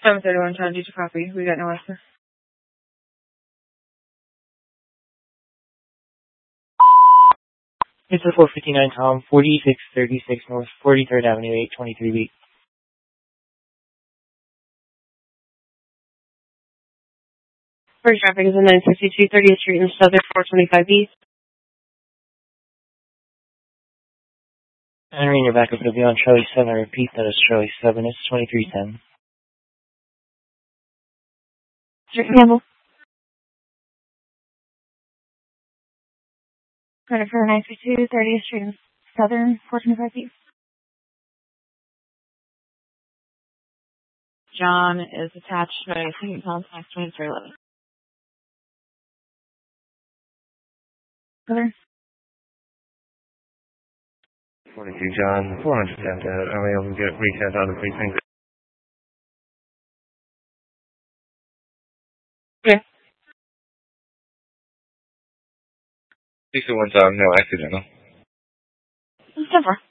731, trying to do copy. We got no answer. It's a 459 Tom, 4636 North 43rd Avenue, 823B. First traffic is in 962 30th Street in Southern 425B. Entering your backup will be on Charlie 7. I repeat, that is Charlie 7. It's 2310. Mr. Campbell. Credit for 962 30th Street in Southern 425B. John is attached by St. Paul's next to Winter 11. Southern. 42 John, 400 sent out. Are we able to get resent on the precinct? Yeah. 61 Tom, no accidental. 10-4.